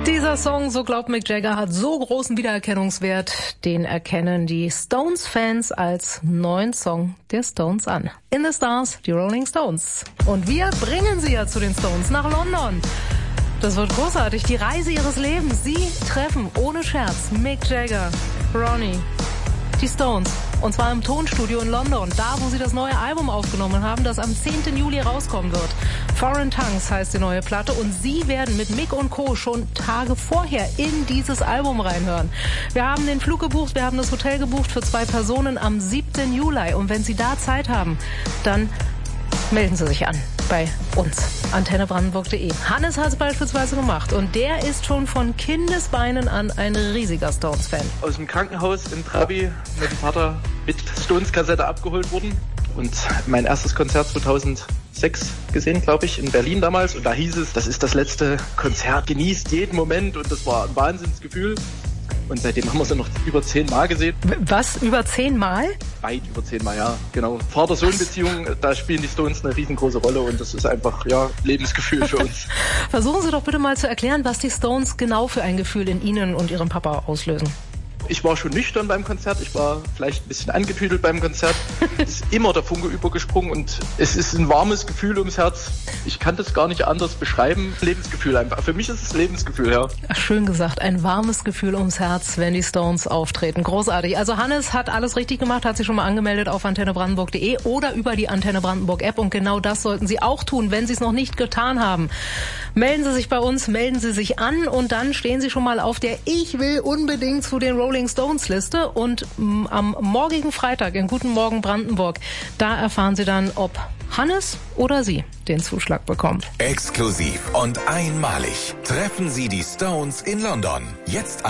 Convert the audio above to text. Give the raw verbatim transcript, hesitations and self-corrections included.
Dieser Song, so glaubt Mick Jagger, hat so großen Wiedererkennungswert, den erkennen die Stones-Fans als neuen Song der Stones an. In the Stars, die Rolling Stones. Und wir bringen sie ja zu den Stones nach London. Das wird großartig, die Reise ihres Lebens. Sie treffen, ohne Scherz, Mick Jagger, Ronnie, die Stones. Und zwar im Tonstudio in London, da wo sie das neue Album aufgenommen haben, das am zehnten Juli rauskommen wird. Foreign Tongues heißt die neue Platte und sie werden mit Mick und Co. schon Tage vorher in dieses Album reinhören. Wir haben den Flug gebucht, wir haben das Hotel gebucht für zwei Personen am siebten Juli. Und wenn Sie da Zeit haben, dann melden Sie sich an bei uns, antenne brandenburg punkt de. Hannes hat es beispielsweise gemacht und der ist schon von Kindesbeinen an ein riesiger Stones-Fan. Aus dem Krankenhaus in Trabi mit dem Vater mit Stones-Kassette abgeholt worden und mein erstes Konzert zweitausendsechs gesehen, glaube ich, in Berlin damals. Und da hieß es, das ist das letzte Konzert, genießt jeden Moment, und das war ein Wahnsinnsgefühl. Und seitdem haben wir sie noch über zehn Mal gesehen. Was? Über zehn Mal? Weit über zehn Mal, ja. Genau. Vater-Sohn-Beziehung, da spielen die Stones eine riesengroße Rolle und das ist einfach, ja, Lebensgefühl für uns. Versuchen Sie doch bitte mal zu erklären, was die Stones genau für ein Gefühl in Ihnen und Ihrem Papa auslösen. Ich war schon nüchtern beim Konzert, ich war vielleicht ein bisschen angetüdelt beim Konzert. Es ist immer der Funke übergesprungen und es ist ein warmes Gefühl ums Herz. Ich kann das gar nicht anders beschreiben. Lebensgefühl einfach. Für mich ist es Lebensgefühl, ja. Ach, schön gesagt, ein warmes Gefühl ums Herz, wenn die Stones auftreten. Großartig. Also Hannes hat alles richtig gemacht, hat sich schon mal angemeldet auf antenne brandenburg punkt de oder über die Antenne Brandenburg App und genau das sollten Sie auch tun, wenn Sie es noch nicht getan haben. Melden Sie sich bei uns, melden Sie sich an und dann stehen Sie schon mal auf der Ich will unbedingt zu den Rolling Stones Liste und m, am morgigen Freitag in Guten Morgen Brandenburg, da erfahren Sie dann, ob Hannes oder Sie den Zuschlag bekommt. Exklusiv und einmalig treffen Sie die Stones in London. Jetzt